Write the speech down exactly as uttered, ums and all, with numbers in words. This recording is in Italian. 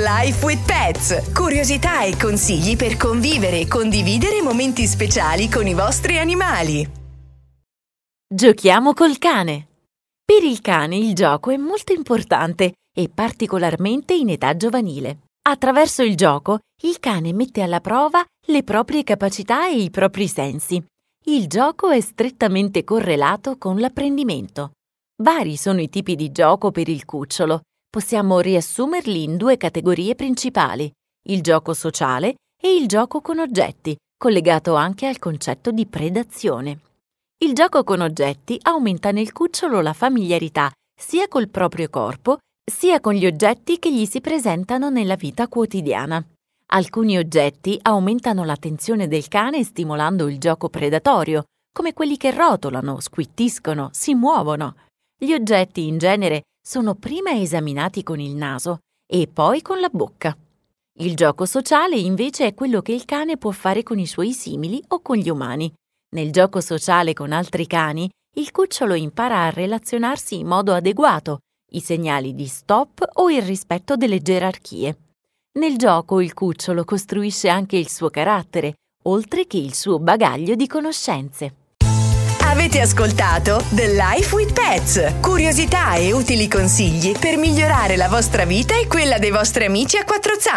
Life with Pets. Curiosità e consigli per convivere e condividere momenti speciali con i vostri animali. Giochiamo col cane. Per il cane il gioco è molto importante e particolarmente in età giovanile. Attraverso il gioco, il cane mette alla prova le proprie capacità e i propri sensi. Il gioco è strettamente correlato con l'apprendimento. Vari sono i tipi di gioco per il cucciolo. Possiamo riassumerli in due categorie principali: il gioco sociale e il gioco con oggetti, collegato anche al concetto di predazione. Il gioco con oggetti aumenta nel cucciolo la familiarità sia col proprio corpo, sia con gli oggetti che gli si presentano nella vita quotidiana. Alcuni oggetti aumentano l'attenzione del cane stimolando il gioco predatorio, come quelli che rotolano, squittiscono, si muovono. Gli oggetti in genere sono prima esaminati con il naso e poi con la bocca. Il gioco sociale invece è quello che il cane può fare con i suoi simili o con gli umani. Nel gioco sociale con altri cani, il cucciolo impara a relazionarsi in modo adeguato, i segnali di stop o il rispetto delle gerarchie. Nel gioco il cucciolo costruisce anche il suo carattere, oltre che il suo bagaglio di conoscenze. Avete ascoltato The Life with Pets. Curiosità e utili consigli per migliorare la vostra vita e quella dei vostri amici a quattro zampe.